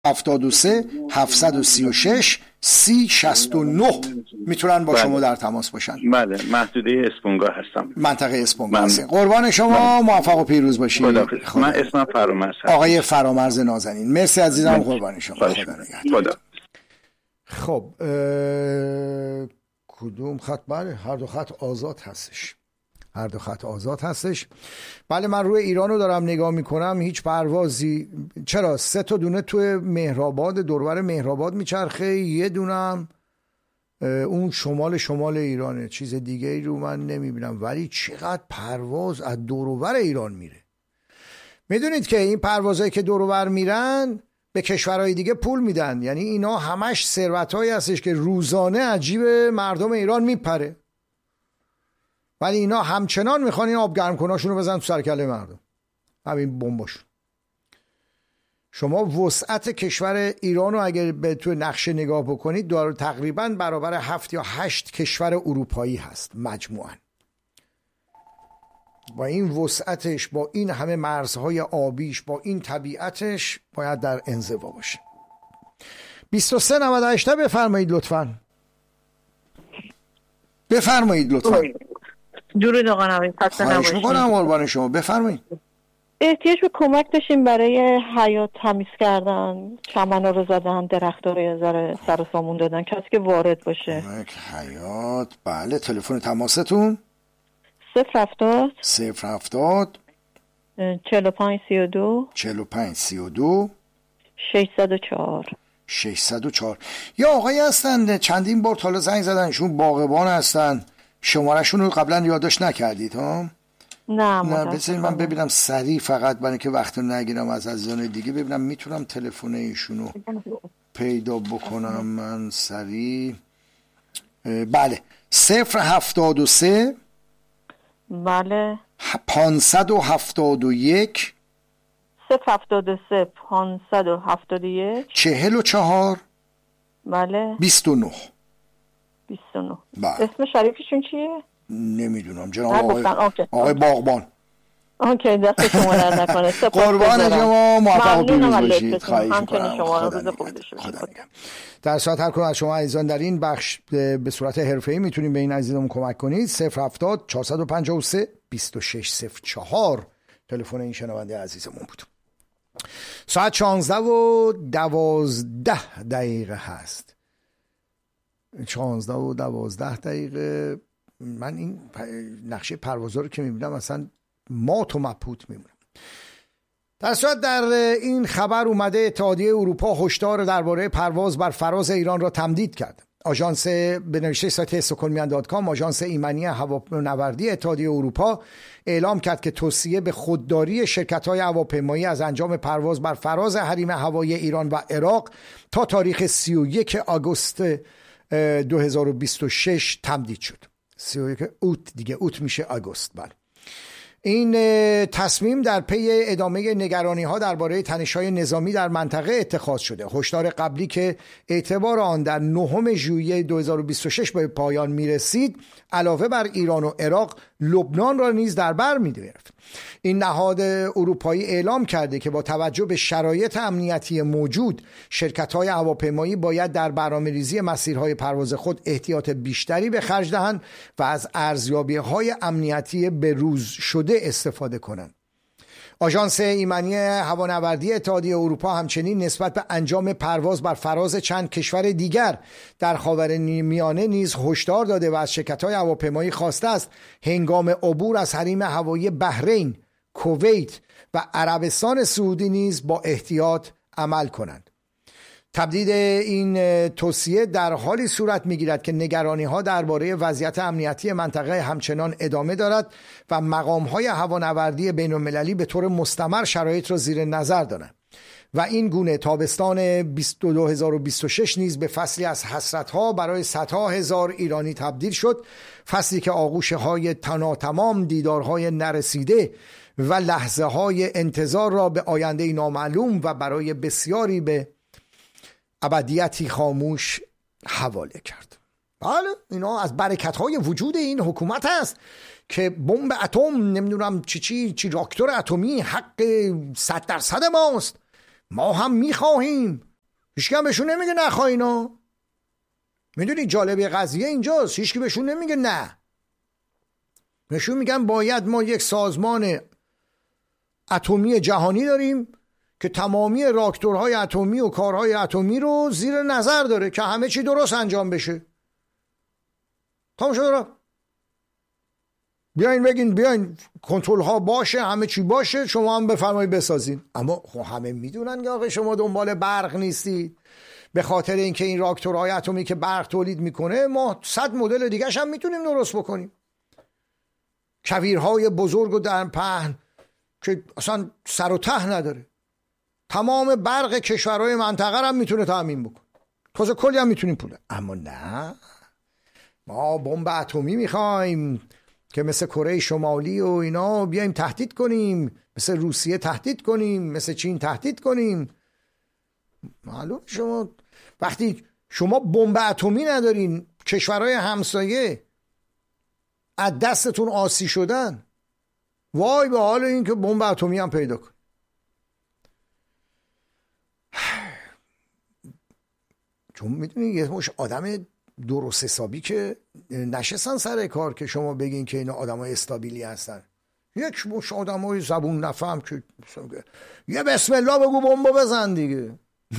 73 736 3069 میتونن با شما در تماس باشن. بله، محدوده اسپونگا هستم. منطقه اسپونگا هستین. قربان شما، موفق و پیروز باشید. من اسمم فرامرز هست. آقای فرامرز نازنین، مرسی عزیزم، قربان شما. خدا. خب کدوم خط؟ بله، هر دو خط آزاد هستش. هر دو خط آزاد هستش. بله، من روی ایرانو دارم نگاه میکنم، هیچ پروازی. چرا 3 تا دونه توی مهرآباد، دوربر مهرآباد میچرخه، یه دونم اون شمال ایرانه، چیز دیگه ای رو من نمیبینم. ولی چقدر پرواز از دوروبر ایران میره. میدونید که این پروازهایی که دوروبر میرن به کشورهای دیگه پول میدن، یعنی اینا همش ثروتایی هستش که روزانه از جیب مردم ایران میپره، ولی اینا همچنان میخوان این آب گرم کناشونو بزنن تو سرکله مردم. همین بمباشون. شما وسعت کشور ایرانو اگر به تو نقشه نگاه بکنید داره تقریبا برابر 7 یا 8 کشور اروپایی هست مجموعاً. با این وسعتش، با این همه مرزهای آبیش، با این طبیعتش باید در انزوا باشه. 2398 بفرمایید لطفاً. بفرمایید لطفاً. درود آقا نوید، خسته نباشید. خواهش میکنم قربان شما، بفرمایید. احتیاج به کمک داشتیم برای حیاط تمیز کردن، چمنا رو زدن، درخت‌ها رو یه ذره سر و سامون دادن، کسی که وارد باشه. کمک حیاط. بله، تلفن تماستون 070 4532 604. یا آقای هستن چندین بار حالا زنگ زدن، شون باغبان هستن، شماره‌شون رو قبلا یادداشت نکردید ها؟ نه بذارید من ببینم سریع، فقط برای که وقت رو نگیرم از عزیزان دیگه، ببینم میتونم تلفن ایشون رو پیدا بکنم من سریع. بله، 073 بله 571 073 571 44 بله 29. بله. اسم شریفشون چیه؟ نمیدونم جناب آقای باغبان. اوکی، دست شما در نکنه. قربان شما، موفق و پیروز باشید. خواهش می‌کنم. در ساعت هر کدوم از شما عزیزان در این بخش به صورت حرفه‌ای میتونید به این عزیزان کمک کنید. 070 453 2604 تلفن این شنونده عزیزمون بود. ساعت 16:12 هست. 16:12. من این نقشه پروازا رو که میبینم اصلا مات و مبهوت میمونم. در صورت در این خبر اومده اتحادیه اروپا هشدار درباره پرواز بر فراز ایران را تمدید کرد. آژانس به نوشته سایت استکهلمیان.com، آژانس ایمنی هوانوردی اتحادیه اروپا اعلام کرد که توصیه به خودداری شرکت‌های هواپیمایی از انجام پرواز بر فراز حریم هوایی ایران و عراق تا تاریخ 31 آگوست 2026 تمدید شد. 31 اوت دیگه، اوت میشه آگوست. بله. این تصمیم در پی ادامه نگرانی‌ها درباره تنش‌های نظامی در منطقه اتخاذ شده. هشدار قبلی که اعتبار آن در 9 ژوئیه 2026 به پایان می‌رسید، علاوه بر ایران و عراق، لبنان را نیز در بر می‌گرفت. این نهاد اروپایی اعلام کرده که با توجه به شرایط امنیتی موجود، شرکت‌های هواپیمایی باید در برنامه‌ریزی مسیرهای پرواز خود احتیاط بیشتری به خرج دهند و از ارزیابی‌های امنیتی بروز شده استفاده کنند. آژانس ایمنی هوانوردی اتحادیه اروپا همچنین نسبت به انجام پرواز بر فراز چند کشور دیگر در خاورمیانه نیز هشدار داده و از شرکت‌های هواپیمایی خواسته است هنگام عبور از حریم هوایی بحرین، کویت و عربستان سعودی نیز با احتیاط عمل کنند. تمدید این توصیه در حالی صورت می‌گیرد که نگرانی‌ها درباره وضعیت امنیتی منطقه همچنان ادامه دارد و مقام‌های هوانوردی بین‌المللی به طور مستمر شرایط را زیر نظر دارند و این گونه تابستان 2026 نیز به فصلی از حسرت‌ها برای صدها هزار ایرانی تبدیل شد، فصلی که آغوش‌های تمام دیدارهای نرسیده و لحظه‌های انتظار را به آینده نامعلوم و برای بسیاری به ابدیتی خاموش حواله کرد. بله، اینا از برکت‌های وجود این حکومت است که بمب اتم، نمیدونم چی راکتور اتمی حق 100% ماست. ما هم میخواهیم هیچ هم بهشون نمیگه نخوا اینا. میدونی جالبی قضیه اینجاست، هیچ کی بهشون نمیگه نه. بهشون میگن باید ما یک سازمان اتمی جهانی داریم که تمامی راکتورهای اتمی و کارهای اتمی رو زیر نظر داره که همه چی درست انجام بشه. تمام شد. بیاین بگین بیاین کنترل ها باشه، همه چی باشه، شما هم بفرمایید بسازین. اما خب همه میدونن که آقا شما دنبال برق نیستید. به خاطر اینکه این راکتورهای اتمی که برق تولید میکنه ما 100 مدل دیگه‌ش هم میتونیم درست بکنیم. کویرهای بزرگ و در پهن که اصلا سر و ته نداره. تمام برق کشورهای منطقه هم میتونه تامین بکنه. تازه کلی هم میتونیم پوله. اما نه، ما بمب اتمی میخوایم که مثل کره شمالی و اینا بیایم تهدید کنیم، مثل روسیه تهدید کنیم، مثل چین تهدید کنیم. معلوم شما وقتی شما بمب اتمی ندارین، کشورهای همسایه از دستتون آسی شدن، وای به حال این که بمب اتمی هم پیدا کن. چون میدونی یه مش آدم درست حسابی که نشستن سر کار که شما بگین که اینا آدمای استابیلی هستن. یک مش آدمای زبون نفهم که یه بسم الله بگو بمب بزن دیگه.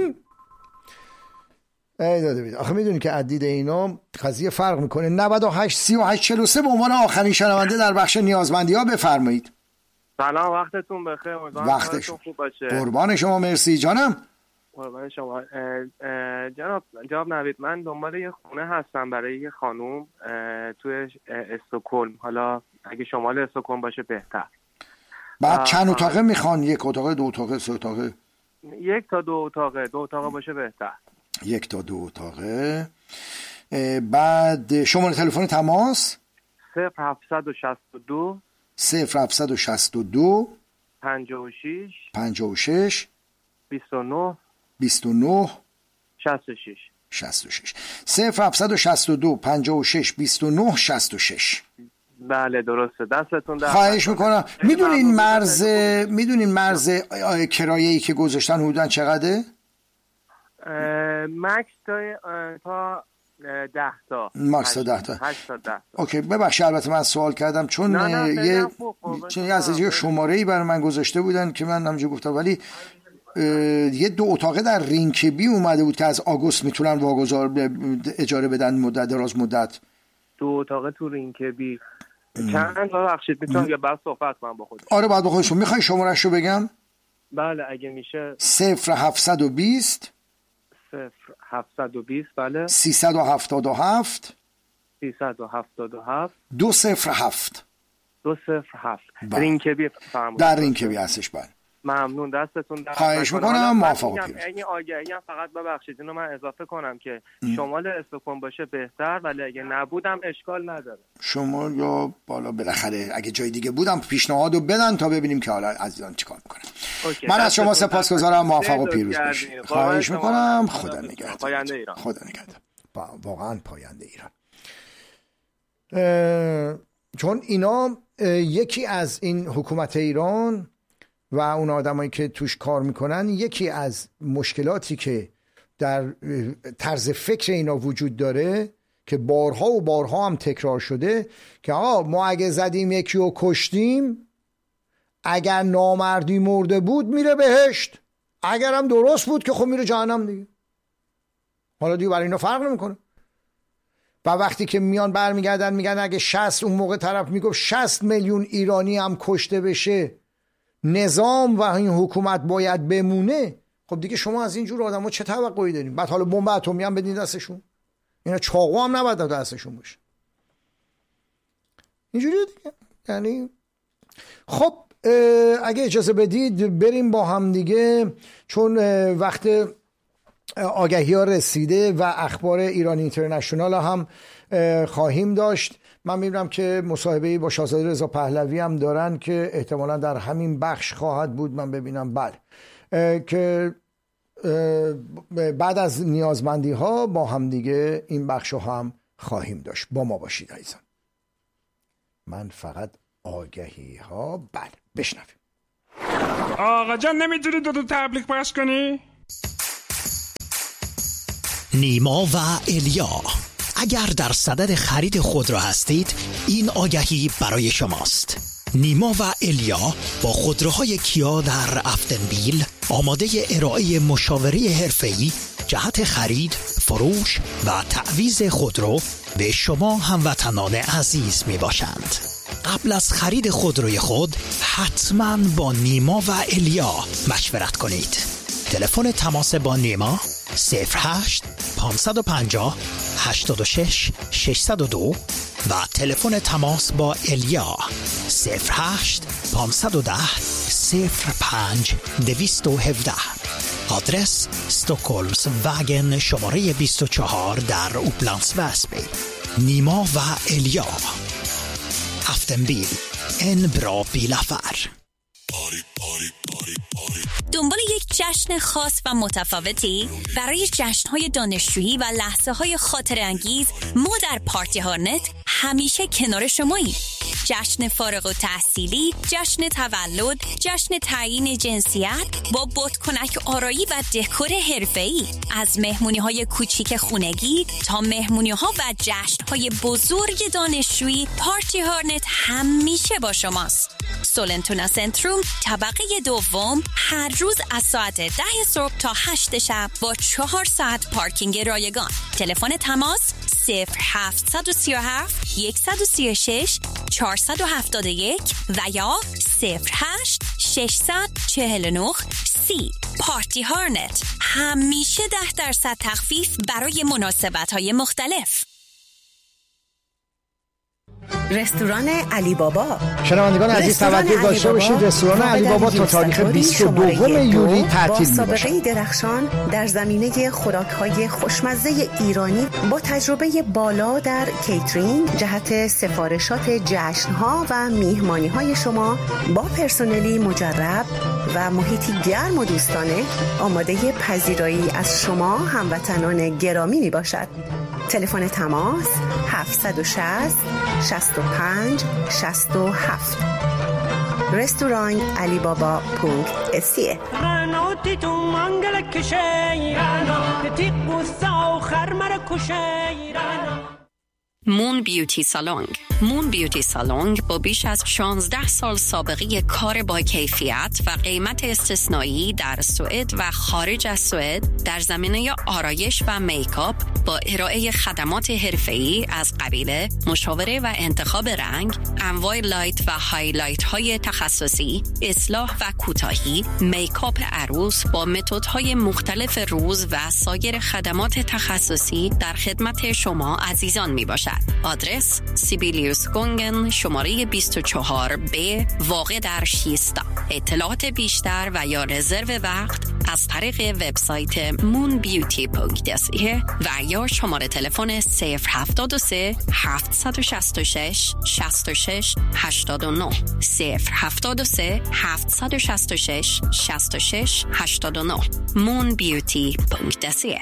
ای داده بید. آخه میدونی که عدید اینا قضیه فرق میکنه. 98 38 43 به عنوان آخرین شنونده در بخش نیازمندی ها بفرمایید. سلام، وقتتون بخیر. وقتتون خوب باشه. قربان شما، مرسی جانم. قربان شما. جناب نوید، من دنبال یه خونه هستم برای یه خانوم توی استکهلم. حالا اگه شمال استکهلم باشه بهتر. بعد چند اتاقه میخوان؟ یک اتاقه، دو اتاقه، سه اتاقه؟ یک تا دو اتاقه. دو اتاقه باشه بهتر. یک تا دو اتاقه. بعد شماره تلفن تماس 0762 0762 56 29 66 0762 56 29 66. بله درسته. دستتون در. خواهش میکنم. میدونین مرز کرایه‌ای که گذاشتن حدوداً چقدره؟ مکس تا 10 تا. مکس تا 10 تا. 8 تا 10 تا. اوکی، ببخشید البته من سوال کردم چون یه از یه شماره‌ای برای من گذاشته بودن که من همونجوری گفتم، ولی یه دو اتاقه در رینکبی اومده بود که از آگوست میتونن واگذار اجاره بدن مدت دراز مدت. دو اتاقه تو رینکبی چند تا بخشید میتونم یا بعد صحبت کنم با خودم؟ آره بعد با خودشون. میخوای شماره‌اش رو بگم؟ بله اگه میشه. 0720 بله 377 207 رینکبی فرمودید. در رینکبی هستش. بله ممنون، دستتون در. خواهش میکنم. موفق و پیروز. این آگهی هم فقط ببخشید اینو من اضافه کنم که شمال استکهلم باشه بهتر، ولی اگه نبودم اشکال نداره. شمال یا بالا بالاخره اگه جای دیگه بودم پیشنهادو بدن تا ببینیم که حالا عزیزان چیکار میکنن. من از شما سپاسگزارم. موفق و پیروز باشید. خواهش میکنم. خدا نگهدار. پاینده ایران. خدا نگهدار. واقعا پاینده ایران. چون اینا یکی از این حکومت ایران و اون آدمایی که توش کار میکنن، یکی از مشکلاتی که در طرز فکر اینا وجود داره که بارها و بارها هم تکرار شده که ما اگه زدیم یکی رو کشتیم، اگر نامردی مرده بود میره بهشت، اگر هم درست بود که خب میره جهنم دیگه. حالا دیگه برای اینا فرق نمیکنه. و وقتی که میان برمیگردن میگن اگه 60 اون موقع طرف میگفت 60 میلیون ایرانی هم کشته بشه نظام و این حکومت باید بمونه، خب دیگه شما از اینجور آدم‌ها چه توقعی دارین؟ بعد حالا بمب اتمی هم بدین دستشون؟ اینا چاقو هم نباید دستشون باشه. اینجوری دیگه. یعنی خب اگه اجازه بدید بریم با هم دیگه، چون وقت آگهی ها رسیده و اخبار ایران اینترنشنال هم خواهیم داشت. من میبینم که مصاحبه‌ای با شاهزاده رضا پهلوی هم دارن که احتمالا در همین بخش خواهد بود. من ببینم بله که بعد از نیازمندی ها با هم دیگه این بخش هم خواهیم داشت. با ما باشید عزیزان. من فقط آگهی ها بله بشنویم. آقا جان نمیتونی دو تبلیغ پخش کنی؟ نیما و الیا. اگر در صدد خرید خودرو هستید، این آگهی برای شماست. نیما و الیا با خودروهای کیا در افتنبیل آماده ارائه مشاوره حرفه‌ای جهت خرید، فروش و تعویض خودرو به شما هموطنان عزیز می باشند. قبل از خرید خودروی خود حتما با نیما و الیا مشورت کنید. تلفن تماس با نیما 08 550 86 602 و تلفن تماس با الیا 08 510 05 217. آدرس استکهلمس واگن شماره 24 در اوپلندس وسبی. نیما و الیا، افتنبیل، en bra bilaffär. دنبال یک جشن خاص و متفاوتی؟ برای جشن‌های دانشجویی و لحظه‌های خاطره‌انگیز ما در پارتی هارنت همیشه کنار شماییم. جشن فارغ التحصیلی، جشن تولد، جشن تعیین جنسیت با بادکنک آرایی و دکور حرفه‌ای، از مهمونی‌های کوچیک خونگی تا مهمونی‌ها و جشن‌های بزرگ دانشجویی، پارتی هارنت همیشه با شماست. سولنتونا سنتروم، طبقه دوم، هر روز از ساعت 10 صبح تا 8 شب با 4 ساعت پارکینگ رایگان. تلفن تماس 0737 136 471 و یا 08 649 30. پارتی هارنت، همیشه 10% تخفیف برای مناسبت‌های مختلف. رستوران علی بابا. شنوندگان عزیز توجه داشته باشید، رستوران علی بابا تا تاریخ 22 یولی تعطیل می‌باشد. با سابقه درخشان در زمینه خوراک‌های خوشمزه ایرانی با تجربه بالا در کیترینگ جهت سفارشات جشن‌ها و میهمانی‌های شما با پرسنلی مجرب و محیطی گرم و دوستانه آماده پذیرایی از شما هموطنان گرامی میباشد. تلفن تماس 760 65 67. رستوران علی بابا .se. مون بیوتی سالونگ. مون بیوتی سالونگ با بیش از 16 سال سابقه کار با کیفیت و قیمت استثنایی در سوئد و خارج از سوئد در زمینه آرایش و میکاپ با ارائه خدمات حرفه‌ای از قبیل مشاوره و انتخاب رنگ، انواع لایت و هایلایت های تخصصی، اصلاح و کوتاهی، میکاپ عروس با متدهای مختلف روز و سایر خدمات تخصصی در خدمت شما عزیزان می باشد. آدرس سیبیلیوس گونگن شماره 24B واقع در شیستا. اطلاعات بیشتر و یا رزرو وقت از طریق وبسایت moonbeauty.se و یا شماره تلفن 073 766 66 89 073 766 66 89 moonbeauty.se.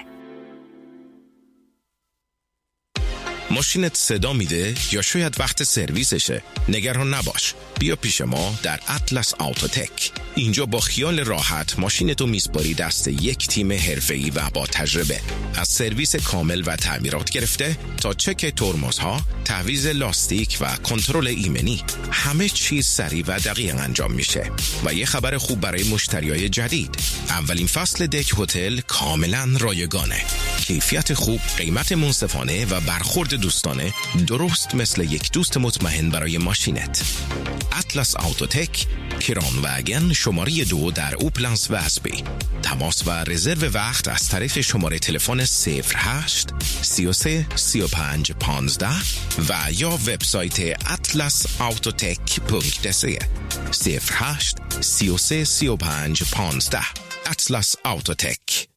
ماشینت صدا میده یا شاید وقت سرویسشه؟ نگران نباش، بیا پیش ما در اطلس آوتوتک. اینجا با خیال راحت ماشینتو میسپاری دست یک تیم حرفه‌ای و با تجربه. از سرویس کامل و تعمیرات گرفته تا چک ترمزها، تعویض لاستیک و کنترل ایمنی، همه چیز سریع و دقیق انجام میشه. و یه خبر خوب برای مشتریای جدید، اولین فصل دک هتل کاملا رایگانه. کیفیت خوب، قیمت منصفانه و برخورد دوستانه، درست مثل یک دوست مطمئن برای ماشینت. اطلس آوتوتک، کران واگن شماره 2 در اوپلندس وسبی. تماس و رزرو وقت از طریق شماره تلفن 08 33 35 15 و یا وبسایت atlasautotek.se 08 33 35 15. اطلس آوتوتک.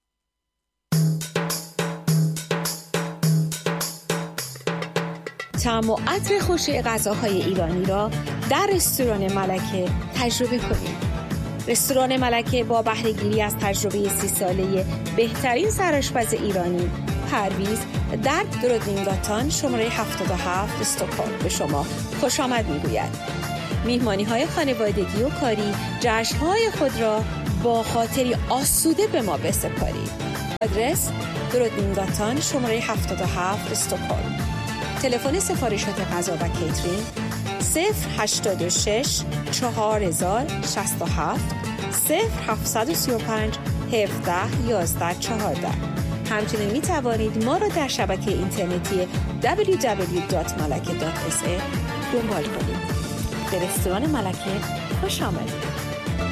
طعم و عطر خوش غذاهای ایرانی را در رستوران ملکه تجربه کنید. رستوران ملکه با بهره‌گیری از تجربه 30 ساله بهترین سرآشپز ایرانی، پرویز در درودینگاتان شماره 77 استکهلم به شما خوش آمد میگوید. میهمانی‌های خانوادگی و کاری، جشن‌های خود را با خاطری آسوده به ما بسپارید. آدرس درودنینگاتان شماره 77 استکهلم. تلفن سفارشات غذا و کیترینگ 086 4067 0735 17 11 14. همچنین می توانید ما را در شبکه اینترنتی www.malake.sa دنبال کنید. به رستوران ملکه خوش آمدید.